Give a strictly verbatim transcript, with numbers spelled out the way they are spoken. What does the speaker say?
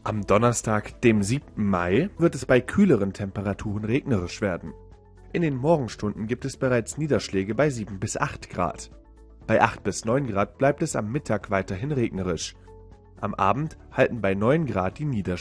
Am Donnerstag, dem siebten Mai, wird es bei kühleren Temperaturen regnerisch werden. In den Morgenstunden gibt es bereits Niederschläge bei sieben bis acht Grad. Bei acht bis neun Grad bleibt es am Mittag weiterhin regnerisch. Am Abend halten bei neun Grad die Niederschläge.